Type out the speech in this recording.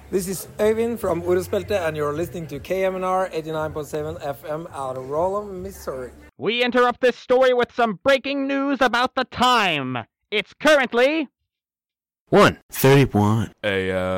This is Øyvind from Udderspelte, and you're listening to KMNR 89.7 FM out of Roland, Missouri. We interrupt this story with some breaking news about the time. It's currently 1:31 a.m.